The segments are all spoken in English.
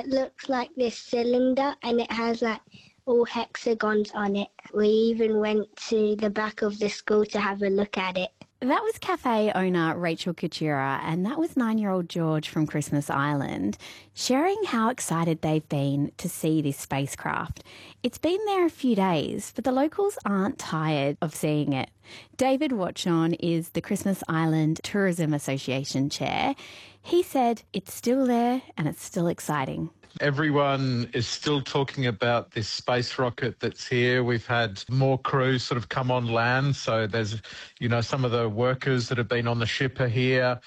that looks like this cylinder and it has like all hexagons on it. We even went to the back of the school to have a look at it. That was cafe owner Rachel Coutura, and that was 9-year-old George from Christmas Island, sharing how excited they've been to see this spacecraft. It's been there a few days, but the locals aren't tired of seeing it. David Watchorn is the Christmas Island Tourism Association chair. He said it's still there and it's still exciting. Everyone is still talking about this space rocket that's here. We've had more crews sort of come on land. So there's, some of the workers that have been on the ship are here.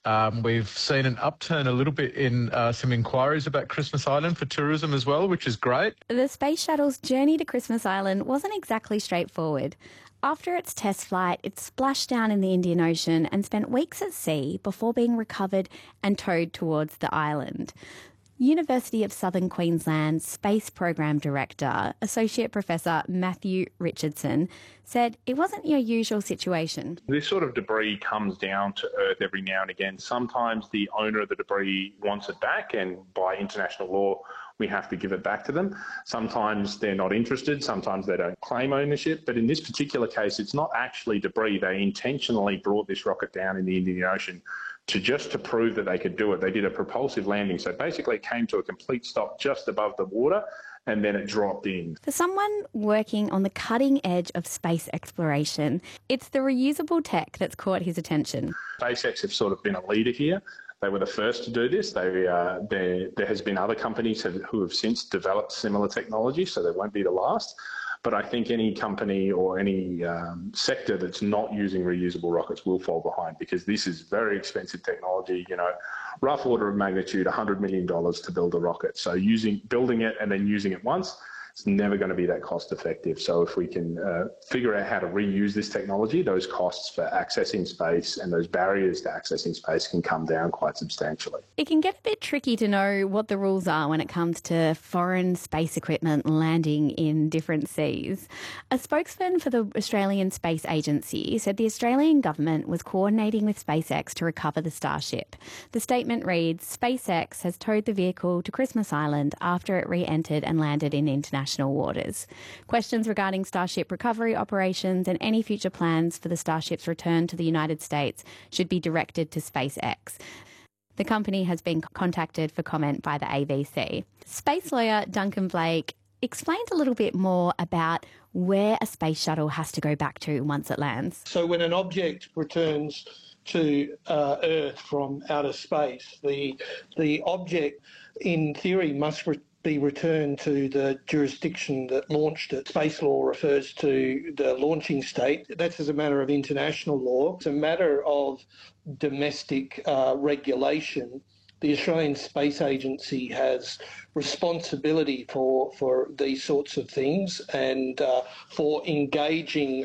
We've seen an upturn a little bit in some inquiries about Christmas Island for tourism as well, which is great. The Space Shuttle's journey to Christmas Island wasn't exactly straightforward. After its test flight, it splashed down in the Indian Ocean and spent weeks at sea before being recovered and towed towards the island. University of Southern Queensland Space Program Director, Associate Professor Matthew Richardson, said it wasn't your usual situation. This sort of debris comes down to Earth every now and again. Sometimes the owner of the debris wants it back, and by international law, we have to give it back to them. Sometimes they're not interested, sometimes they don't claim ownership, but in this particular case, it's not actually debris. They intentionally brought this rocket down in the Indian Ocean to prove that they could do it. They did a propulsive landing, so basically it came to a complete stop just above the water, and then it dropped in. For someone working on the cutting edge of space exploration, it's the reusable tech that's caught his attention. SpaceX have sort of been a leader here. They were the first to do this. There has been other companies who have since developed similar technology, so they won't be the last. But I think any company or any sector that's not using reusable rockets will fall behind, because this is very expensive technology, rough order of magnitude, $100 million to build a rocket. So building it and then using it once, it's never going to be that cost effective. So if we can figure out how to reuse this technology, those costs for accessing space and those barriers to accessing space can come down quite substantially. It can get a bit tricky to know what the rules are when it comes to foreign space equipment landing in different seas. A spokesman for the Australian Space Agency said the Australian government was coordinating with SpaceX to recover the Starship. The statement reads, SpaceX has towed the vehicle to Christmas Island after it re-entered and landed in international waters. Questions regarding Starship recovery operations and any future plans for the Starship's return to the United States should be directed to SpaceX. The company has been contacted for comment by the ABC. Space lawyer Duncan Blake explained a little bit more about where a space shuttle has to go back to once it lands. So when an object returns to Earth from outer space, the object, in theory, must be returned to the jurisdiction that launched it. Space law refers to the launching state. That's as a matter of international law. It's a matter of domestic regulation. The Australian Space Agency has responsibility for these sorts of things and for engaging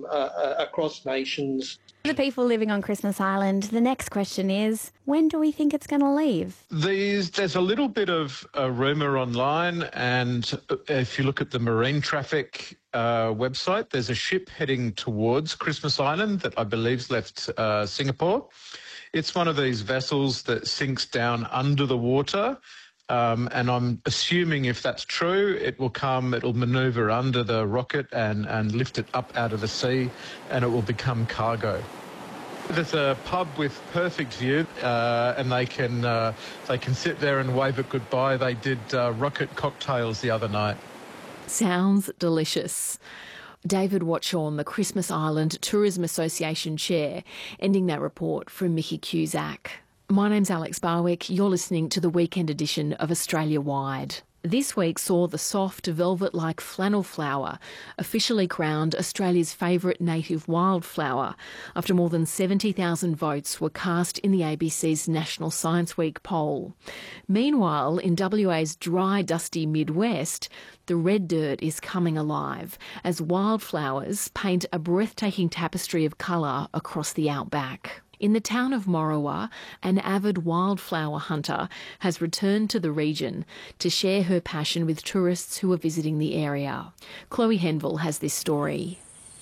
across nations. For the people living on Christmas Island, the next question is, when do we think it's going to leave? There's a little bit of a rumour online, and if you look at the Marine Traffic website, there's a ship heading towards Christmas Island that I believe's left Singapore. It's one of these vessels that sinks down under the water, and I'm assuming if that's true, it'll manoeuvre under the rocket and lift it up out of the sea, and it will become cargo. There's a pub with perfect view, and they can sit there and wave it goodbye. They did rocket cocktails the other night. Sounds delicious. David Watchorn, the Christmas Island Tourism Association chair, ending that report from Mickey Cusack. My name's Alex Barwick. You're listening to the weekend edition of Australia Wide. This week saw the soft, velvet-like flannel flower officially crowned Australia's favourite native wildflower after more than 70,000 votes were cast in the ABC's National Science Week poll. Meanwhile, in WA's dry, dusty Midwest, the red dirt is coming alive as wildflowers paint a breathtaking tapestry of colour across the outback. In the town of Morawa, an avid wildflower hunter has returned to the region to share her passion with tourists who are visiting the area. Chloe Henville has this story.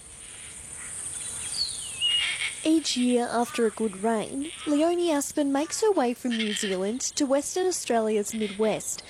Each year after a good rain, Leonie Aspen makes her way from New Zealand to Western Australia's Midwest